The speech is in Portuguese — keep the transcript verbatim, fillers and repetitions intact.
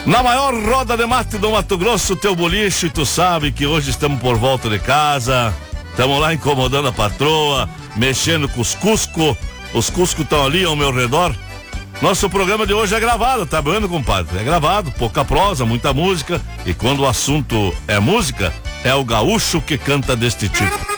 Na maior roda de mate do Mato Grosso, teu boliche, tu sabe que hoje estamos por volta de casa, estamos lá incomodando a patroa, mexendo com os cusco, os cusco estão ali ao meu redor. Nosso programa de hoje é gravado, tá vendo, compadre? É gravado, pouca prosa, muita música, e quando o assunto é música, é o gaúcho que canta deste tipo.